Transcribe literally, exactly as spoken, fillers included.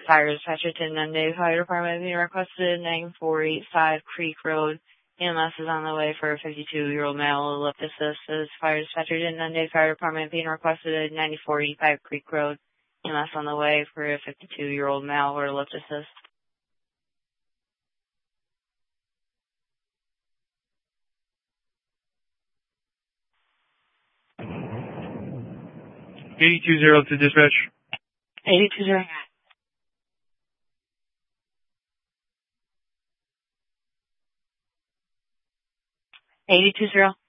fire dispatcher to Nunde Fire Department being requested nine four eight five Creek Road. E M S is on the way for a fifty-two-year-old male. Lift assist is fire dispatcher to Nunde Fire Department being requested ninety-four eighty-five Creek Road. E M S on the way for a fifty-two-year-old male or lift assist. eighty-two zero to dispatch. eighty-two zero. eighty-two zero.